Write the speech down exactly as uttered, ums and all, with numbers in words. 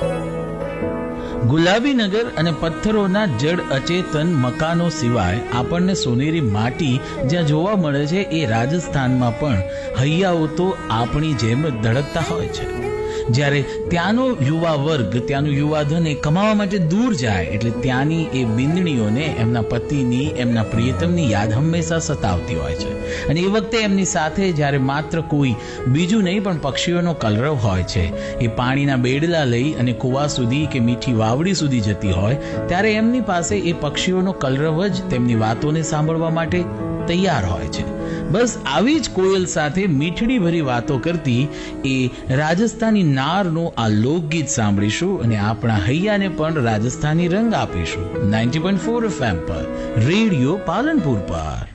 ગુલાબી નગર અને પથ્થરોના જડ અચેતન મકાનો સિવાય આપણને સોનેરી માટી જ્યાં જોવા મળે છે એ રાજસ્થાનમાં પણ હૈયાઓ તો આપણી જેમ જ ધડકતા હોય છે. જ્યારે ત્યાંનો યુવા વર્ગ, ત્યાંનું યુવાધન એ કમાવા માટે દૂર જાય એટલે ત્યાંની એ બિંદણીઓને એમના પતિની, એમના પ્રિયતમની યાદ હંમેશા સતાવતી હોય છે. અને એ વખતે એમની સાથે જ્યારે માત્ર કોઈ બીજું નહીં પણ પક્ષીઓનો કલરવ હોય છે, એ પાણીના બેડલા લઈ અને કુવા સુધી કે મીઠી વાવડી સુધી જતી હોય, ત્યારે એમની પાસે એ પક્ષીઓનો કલરવ જ તેમની વાતોને સાંભળવા માટે તૈયાર હોય છે. બસ આવી જ કોયલ સાથે મીઠડી ભરી વાતો કરતી એ રાજસ્થાની નારનું આ લોકગીત સાંભળીશું અને આપણા હૈયાને પણ રાજસ્થાની રંગ આપીશું. Ninety point four F M પર, રેડિયો પાલનપુર પર.